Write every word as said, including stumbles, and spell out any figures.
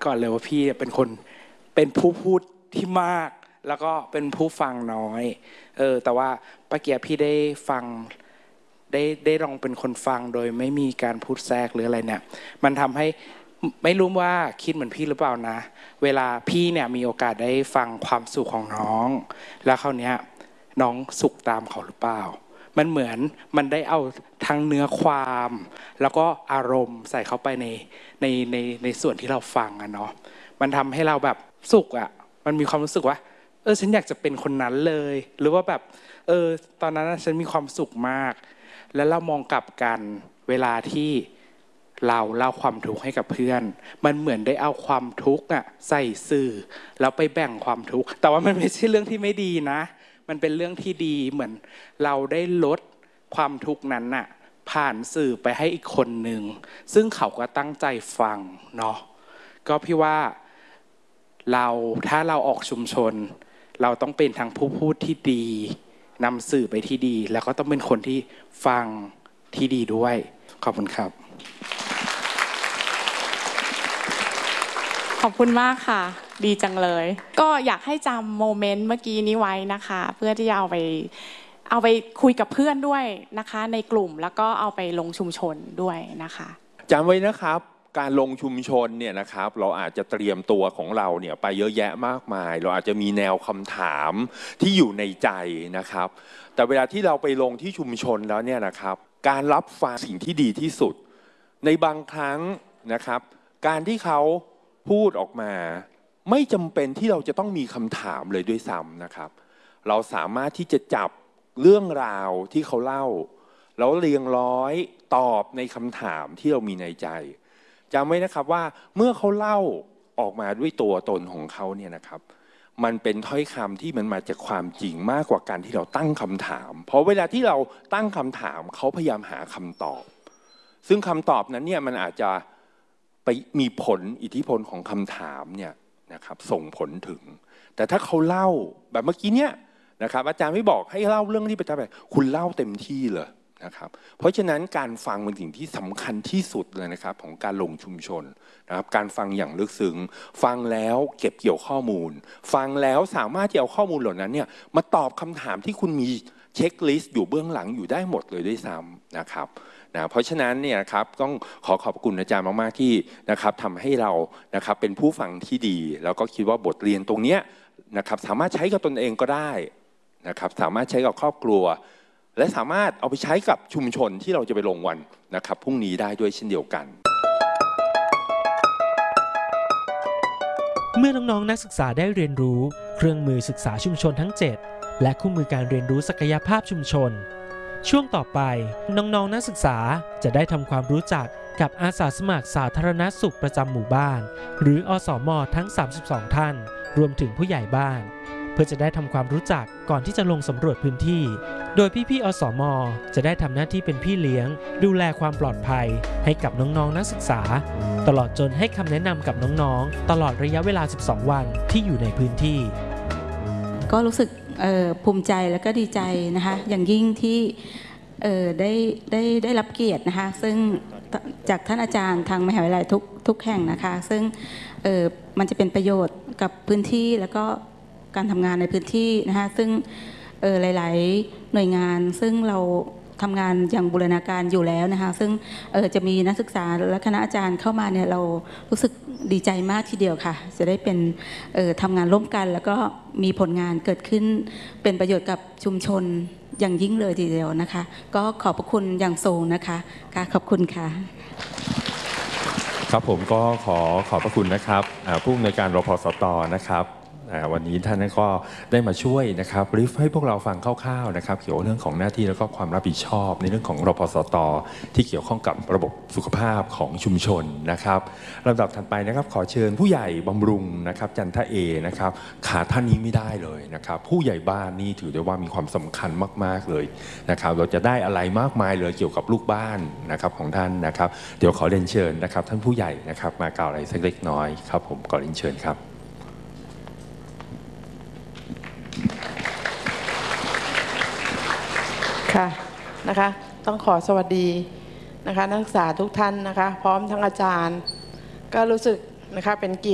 ก่อนเลยว่าพี่เป็นคนเป็นผู้พูดที่มากแล้วก็เป็นผู้ฟังน้อยเออแต่ว่าเมื่อกี้พี่ได้ฟังได้ได้ลองเป็นคนฟังโดยไม่มีการพูดแทรกหรืออะไรเนี่ยมันทำให้ไม่รู้ว่าคิดเหมือนพี่หรือเปล่านะเวลาพี่เนี่ยมีโอกาสได้ฟังความสุขของน้องแล้วคราวนี้น้องสุขตามเขาหรือเปล่ามันเหมือนมันได้เอาทั้งเนื้อความแล้วก็อารมณ์ใส่เข้าไปในในในในส่วนที่เราฟังอะเนาะมันทำให้เราแบบสุขอะมันมีความรู้สึกว่าเออฉันอยากจะเป็นคนนั้นเลยหรือว่าแบบเออตอนนั้นฉันมีความสุขมากแล้วเรามองกลับกันเวลาที่เราเล่าความทุกข์ให้กับเพื่อนมันเหมือนได้เอาความทุกข์อะใส่สื่อแล้วไปแบ่งความทุกข์แต่ว่ามันไม่ใช่เรื่องที่ไม่ดีนะมันเป็นเรื่องที่ดีเหมือนเราได้ลดความทุกข์นั้นน่ะผ่านสื่อไปให้อีกคนหนึ่งซึ่งเขาก็ตั้งใจฟังเนาะก็พี่ว่าเราถ้าเราออกชุมชนเราต้องเป็นทั้งผู้พูดที่ดีนำสื่อไปที่ดีแล้วก็ต้องเป็นคนที่ฟังที่ดีด้วยขอบคุณครับขอบคุณมากค่ะดีจังเลยก็อยากให้จำโมเมนต์เมื่อกี้นี้ไว้นะคะเพื่อที่จะเอาไปเอาไปคุยกับเพื่อนด้วยนะคะในกลุ่มแล้วก็เอาไปลงชุมชนด้วยนะคะจำไว้นะครับการลงชุมชนเนี่ยนะครับเราอาจจะเตรียมตัวของเราเนี่ยไปเยอะแยะมากมายเราอาจจะมีแนวคำถามที่อยู่ในใจนะครับแต่เวลาที่เราไปลงที่ชุมชนแล้วเนี่ยนะครับการรับฟังสิ่งที่ดีที่สุดในบางครั้งนะครับการที่เขาพูดออกมาไม่จำเป็นที่เราจะต้องมีคำถามเลยด้วยซ้ำนะครับเราสามารถที่จะจับเรื่องราวที่เขาเล่าแล้วเรียงร้อยตอบในคำถามที่เรามีในใจจำไว้นะครับว่าเมื่อเขาเล่าออกมาด้วยตัวตนของเขาเนี่ยนะครับมันเป็นถ้อยคำที่มันมาจากความจริงมากกว่าการที่เราตั้งคำถามเพราะเวลาที่เราตั้งคำถามเขาพยายามหาคำตอบซึ่งคำตอบนั้นเนี่ยมันอาจจะไปมีผลอิทธิพลของคำถามเนี่ยนะครับส่งผลถึงแต่ถ้าเขาเล่าแบบเมื่อกี้เนี่ยนะครับอาจารย์ไม่บอกให้เล่าเรื่องที่เป็นแบบคุณเล่าเต็มที่เลยนะครับเพราะฉะนั้นการฟังเป็นสิ่งที่สำคัญที่สุดเลยนะครับของการลงชุมชนนะครับการฟังอย่างลึกซึ้งฟังแล้วเก็บเกี่ยวข้อมูลฟังแล้วสามารถที่เอาข้อมูลเหล่านั้นเนี่ยมาตอบคำถามที่คุณมีเช็คลิสต์อยู่เบื้องหลังอยู่ได้หมดเลยด้วยซ้ำนะครับนะเพราะฉะนั้นเนี่ยครับต้องขอขอบคุณอาจารย์มากๆที่นะครับทำให้เรานะครับเป็นผู้ฟังที่ดีแล้วก็คิดว่าบทเรียนตรงนี้นะครับสามารถใช้กับตนเองก็ได้นะครับสามารถใช้กับครอบครัวและสามารถเอาไปใช้กับชุมชนที่เราจะไปลงวันนะครับพรุ่งนี้ได้ด้วยเช่นเดียวกันเมื่อน้องๆนักศึกษาได้เรียนรู้เครื่องมือศึกษาชุมชนทั้งเจ็ดและคู่มือการเรียนรู้ศักยภาพชุมชนช่วงต่อไปน้องๆนักศึกษาจะได้ทำความรู้จักกับอาสาสมัครสาธารณสุขประจำหมู่บ้านหรืออสม.ทั้งสามสิบสองท่านรวมถึงผู้ใหญ่บ้านเพื่อจะได้ทำความรู้จักก่อนที่จะลงสำรวจพื้นที่โดยพี่ๆอสม.จะได้ทำหน้าที่เป็นพี่เลี้ยงดูแลความปลอดภัยให้กับน้องๆนักศึกษาตลอดจนให้คำแนะนำกับน้องๆตลอดระยะเวลาสิบสองวันที่อยู่ในพื้นที่ก็รู้สึกภูมิใจและก็ดีใจนะคะอย่างยิ่งที่ได้ได้ได้รับเกียรตินะคะซึ่งจากท่านอาจารย์ทางมหาวิทยาลัยทุกทุกแห่งนะคะซึ่งมันจะเป็นประโยชน์กับพื้นที่แล้วก็การทำงานในพื้นที่นะคะซึ่งหลายๆหน่วยงานซึ่งเราทำงานอย่างบูรณาการอยู่แล้วนะคะซึ่งจะมีนักศึกษาและคณะอาจารย์เข้ามาเนี่ยเรารู้สึกดีใจมากทีเดียวค่ะจะได้เป็นทำงานร่วมกันแล้วก็มีผลงานเกิดขึ้นเป็นประโยชน์กับชุมชนอย่างยิ่งเลยทีเดียวนะคะก็ขอบพระคุณอย่างสูงนะคะค่ะขอบคุณค่ะครับผมก็ขอขอบพระคุณนะครับผู้อำนวยการรพสตนะครับวันนี้ท่านก็ได้มาช่วยนะครับบรีฟให้พวกเราฟังคร่าวๆนะครับเกี่ยวกับเรื่องของหน้าที่แล้วก็ความรับผิดชอบในเรื่องของรพสตที่เกี่ยวข้องกับระบบสุขภาพของชุมชนนะครับลำดับถัดไปนะครับขอเชิญผู้ใหญ่บำรุงนะครับจันทเอนะครับขาดท่านนี้ไม่ได้เลยนะครับผู้ใหญ่บ้านนี่ถือได้ว่ามีความสำคัญมากๆเลยนะครับเราจะได้อะไรมากมายเลยเกี่ยวกับลูกบ้านนะครับของท่านนะครับเดี๋ยวขอเรียนเชิญนะครับท่านผู้ใหญ่นะครับมากล่าวอะไรสักเล็กน้อยครับผมขอเรียนเชิญครับค่ะนะคะต้องขอสวัสดีนะคะนักศึกษาทุกท่านนะคะพร้อมทั้งอาจารย์ก็รู้สึกนะคะเป็นเกียรติ